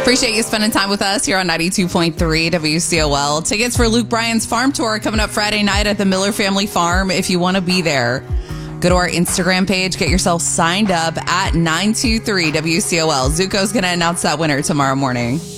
Appreciate you spending time with us here on 92.3 WCOL. Tickets for Luke Bryan's farm tour coming up Friday night at the Miller Family Farm. If you want to be there, go to our Instagram page. Get yourself signed up at 923 WCOL. Zuko's going to announce that winner tomorrow morning.